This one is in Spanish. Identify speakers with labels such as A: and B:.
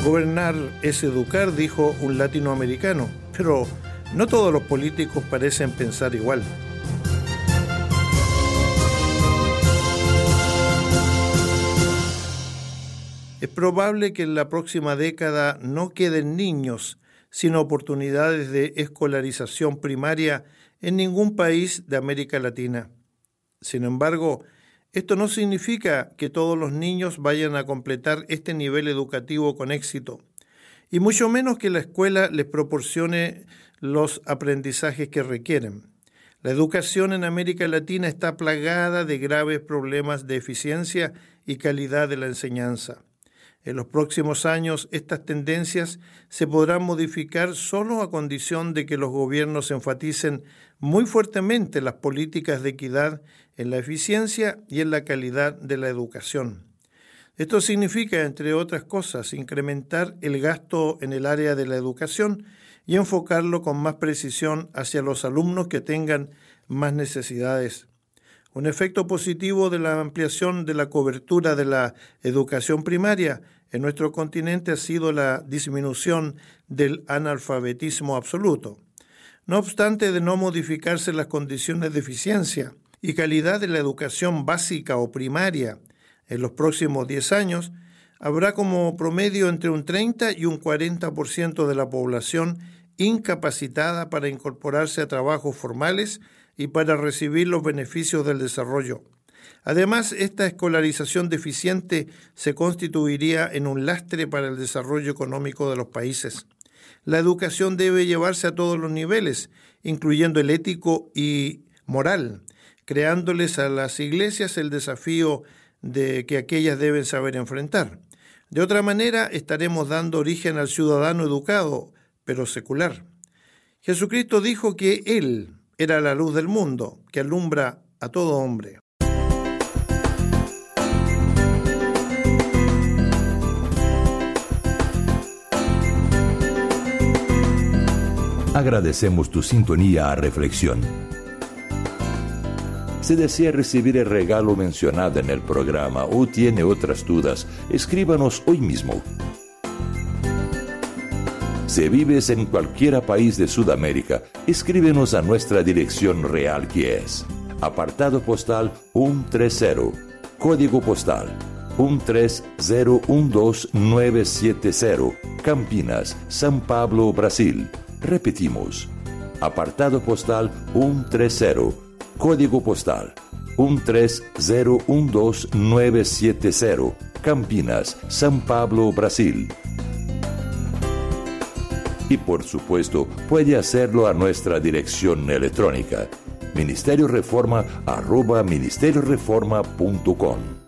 A: Gobernar es educar, dijo un latinoamericano, pero no todos los políticos parecen pensar igual. Es probable que en la próxima década no queden niños sin oportunidades de escolarización primaria en ningún país de América Latina. Sin embargo, esto no significa que todos los niños vayan a completar este nivel educativo con éxito, y mucho menos que la escuela les proporcione los aprendizajes que requieren. La educación en América Latina está plagada de graves problemas de eficiencia y calidad de la enseñanza. En los próximos años, estas tendencias se podrán modificar solo a condición de que los gobiernos enfaticen muy fuertemente las políticas de equidad en la eficiencia y en la calidad de la educación. Esto significa, entre otras cosas, incrementar el gasto en el área de la educación y enfocarlo con más precisión hacia los alumnos que tengan más necesidades. Un efecto positivo de la ampliación de la cobertura de la educación primaria en nuestro continente ha sido la disminución del analfabetismo absoluto. No obstante de no modificarse las condiciones de eficiencia y calidad de la educación básica o primaria en los próximos 10 años, habrá como promedio entre un 30 y un 40% de la población incapacitada para incorporarse a trabajos formales y para recibir los beneficios del desarrollo. Además, esta escolarización deficiente se constituiría en un lastre para el desarrollo económico de los países. La educación debe llevarse a todos los niveles, incluyendo el ético y moral, creándoles a las iglesias el desafío de que aquellas deben saber enfrentar. De otra manera, estaremos dando origen al ciudadano educado, pero secular. Jesucristo dijo que Él era la luz del mundo, que alumbra a todo hombre.
B: Agradecemos tu sintonía a Reflexión. Si desea recibir el regalo mencionado en el programa o tiene otras dudas, escríbanos hoy mismo. Si vives en cualquier país de Sudamérica, escríbenos a nuestra dirección real, que es apartado postal 130, código postal 13012970, Campinas, São Paulo, Brasil. Repetimos, apartado postal 130, código postal 13012970, Campinas, São Paulo, Brasil. Y por supuesto, puede hacerlo a nuestra dirección electrónica, ministerioreforma@ministerioreforma.com.